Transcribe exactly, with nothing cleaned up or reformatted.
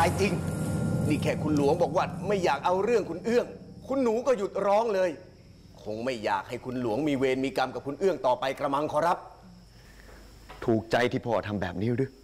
ายจริงนี่แค่คุณหลวงบอกว่าไม่อยากเอาเรื่องคุณเอื้องคุณหนูก็หยุดร้องเลยคงไม่อยากให้คุณหลวงมีเวรมีกรรมกับคุณเอื้องต่อไปกระมังขอรับถูกใจที่พ่อทำแบบนี้หรือ